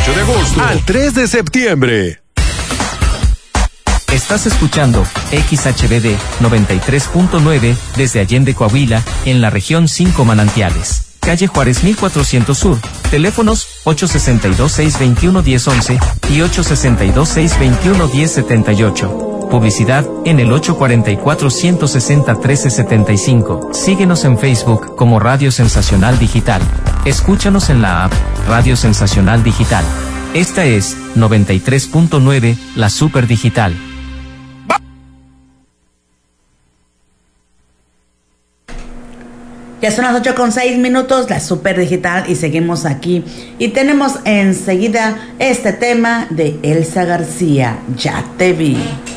11 de agosto al 3 de septiembre. Estás escuchando XHBD 93.9 desde Allende, Coahuila, en la región 5 Manantiales. Calle Juárez 1400 Sur. Teléfonos 862-621-1011 y 862-621-1078. Publicidad en el 844-160-1375. Síguenos en Facebook como Radio Sensacional Digital. Escúchanos en la app Radio Sensacional Digital. Esta es 93.9, la Super Digital. Ya son las 8:06, la Super Digital, y seguimos aquí. Y tenemos enseguida este tema de Elsa García, Ya te vi.